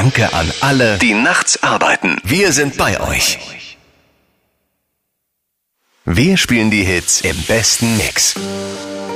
Danke an alle, die nachts arbeiten. Wir sind bei euch. Wir spielen die Hits im besten Mix.